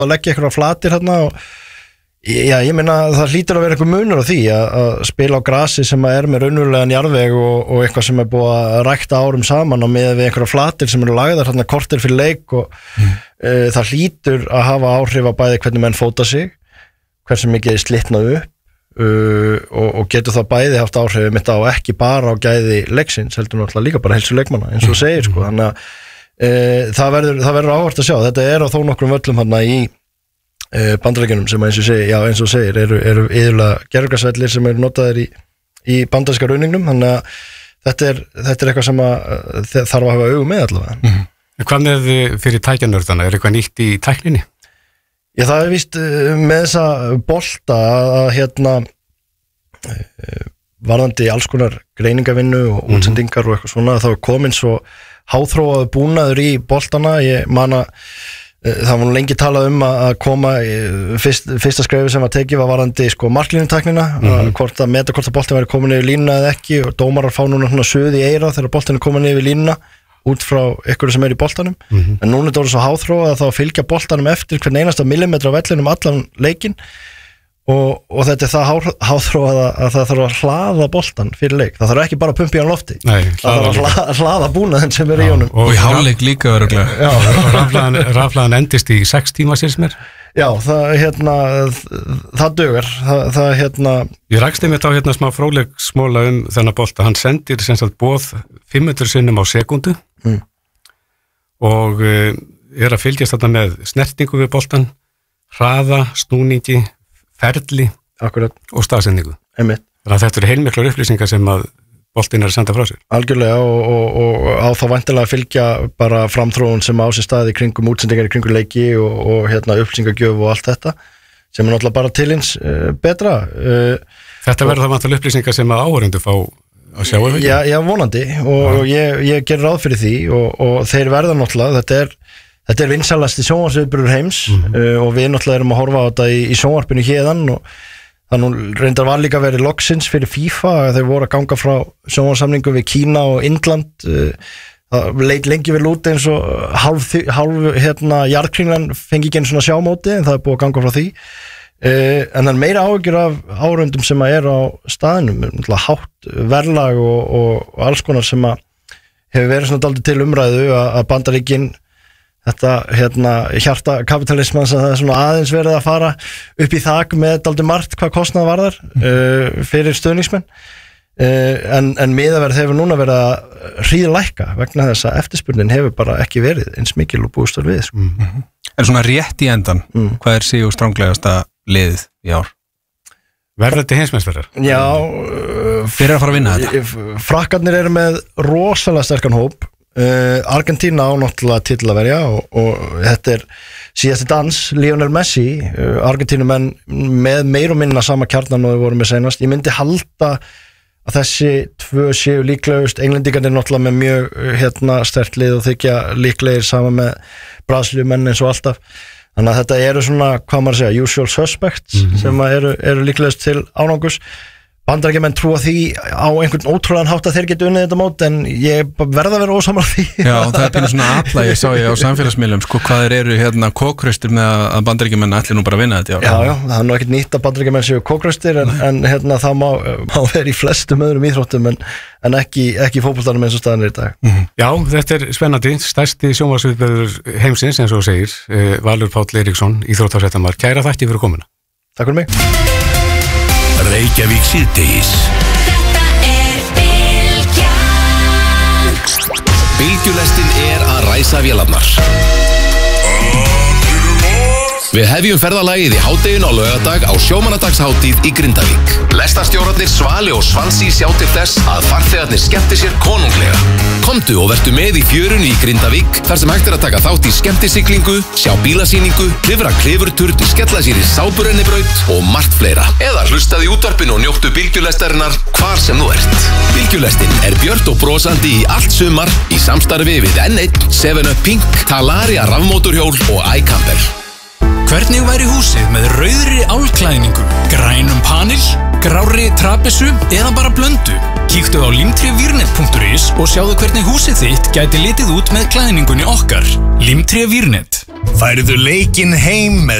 að leggja eitthvað flatir hérna og já, ég meina það hlýtur að vera einhver munur á því að spila á grasi sem er með raunverulegan jarðveg og eitthvað sem er búið að rækta árum saman og með við einhverja flatir sem eru lagðar hérna kortir fyrir leik og það hlýtur að hafa áhrif á bæði hvernig menn fóta sig, hversu mikið slitnað upp og getur það bæði haft áhrif mitt á ekki bara á gæði leiksins, heldur náttúrulega líka bara heilsu leikmanna eins og segir sko, þannig að það verður áhvert að sjá, þetta er á þó nokkrum völlum hérna í bandaríkjunum sem eins og segir eru yfirlega gerðugasvellir sem eru notaðir í bandaríska rauningnum, þannig að þetta er eitthvað sem þarf að hafa augum með allavega. Hvað með fyrir tækjanörðana, er eitthvað nýtt í tækninni? Já, það víst með þessa bolta að varðandi alls konar greiningavinnu og útsendingar og eitthvað svona, það var komin svo háþróaður búnaður í boltana, ég man að það var lengi talað að koma fyrsta skrefi sem var tekið var varðandi sko marklínutaknina, hvort að boltin væri komin yfir línuna eða ekki og dómarar fá núna svona suð í eyra þegar boltin er komin yfir línuna út frá ykkur sem er í boltanum en núna er þetta svo háþróað að þá fylgja boltanum eftir hvern einasta millimetra á vellinum allan leikinn og þetta er það háþróað að það þarf að hlaða boltan fyrir leik, það þarf ekki bara að pumpa í hann lofti. Nei, það þarf að hlaða búnaðinn sem er í honum og í hálfleik líka örugglega. Rafhlaðan endist í 6 tíma sér sem er. Já, það dugar það Ég rakst einmitt á smá fróðleiksmóla þennan bolta, hann sendir sem sagt boð 500 sinnum á sekundu og er að fylgjast þarna með snertingu við boltan, hraða, snúningi, ferli Akkurat. Og staðsendingu. Einmitt. Þannig að þetta eru heilmiklar upplýsingar sem að boltinn er að senda frá sér. Algjörlega og á þá væntanlega að fylgja bara framþróun sem á sér staði kringum útsendingar í kringum leiki og upplýsingagjöf og allt þetta sem er náttúrulega bara til eins betra. Þetta verður það vantilega upplýsingar sem að áhorfendur fá að sjá ef ekki? Já, vonandi og ég ger ráð fyrir því og þeir verða náttúrulega, þetta er vinsalasti sjónvarpsviðburður heims og við náttúrulega erum að horfa á þetta í sjónvarpinu héðan og þannig reyndar var líka verið loksins fyrir FIFA að þeir voru að ganga frá sjónvarpssamningum við Kína og Indland það leit lengi vel út eins og hálf jarðkringlan fengi ekki einu svona sjámóti en það er búið að ganga frá því en það er meira áhyggjur af áhorfendum sem að er á staðinum hátt verðlag og alls konar sem að hefur verið svona dálítið til umræðu að Bandaríkin þetta hjarta kapitalismans að það er svona aðeins verið að fara upp í þak með dálítið margt hvað kostnað varðar fyrir stuðningsmenn en miðaverð hefur núna verið að hríðlækka vegna þess að eftirspurnin hefur bara ekki verið eins mikil og búist við En svona rétt í endan hvað er Sigur stranglegasta liðið í ár? Verður þetta heimsmeistarar? Já Fyrir að fara að vinna þetta Frakkarnir eru með rosalega sterkan hóp Argentína á náttúrulega titil að verja og þetta er síðasti dans Lionel Messi, Argentínumenn með meir og minna sama kjarnan og þau voru með senast, ég myndi halda að þessi tvö séu líklegust englendingarnir náttúrulega með mjög sterkt lið og þykja líklegir sama með Brasilíumenn eins og alltaf þannig að þetta eru svona, hvað maður segja usual suspects sem eru líklegust til ánangurs Bandaríkjamenn trúa því á einhvern ótrúlegan hátt að þeir geta unnið þetta mót en ég verða að vera ósammála því Já, það er pínu svona alla, ég sá á samfélagsmiðlum hvað þeir eru kókraustir með að Bandaríkjamenn ætli nú bara að vinna þetta Já, það er nú ekkert nýtt að Bandaríkjamenn séu kókraustir en það má vera í flestum öðrum íþróttum en ekki fótboltanum eins og staðan er í dag Já, þetta er spennandi, stærsti sjónvarpsviðburður heimsins eins og segir Valur Páll Eiríksson, íþróttafréttamaður kæra þætti fyrir komuna Takk fyrir mig Reykjavík síðdegis Þetta Bylgjulestin að ræsa vélarnar Við hefjum ferðalagið í hádeginu á laugardag á sjómannadagshátíð í Grindavík. Lestarstjórarnir Svali og Svansi sjá til þess að farþegarnir skemmti sér konunglega. Komdu og vertu með í fjörunni í Grindavík þar sem hægt að taka þátt í skemmtisiglingu, sjá bílasýningu, klifra klifurturn, skella sér í sáburennibraut og margt fleira. Eða hlustaðu í útvarpinu og njóttu bylgjulestarinnar hvar sem þú ert. Bylgjulestin björt og brosandi í allt sumar í samstarfi við N1, 7up Pink, Talaria rafmótorhjól og iCamper. Hvernig Hvernig væri húsið með rauðri álklæðningu, grænum panel, grárri trapessu eða bara blöndu? Kíktu á limtrévirnet.is og sjáðu hvernig húsið þitt gæti litið út með klæðningunni okkar. Limtré Virnet. Færðu leikinn heim með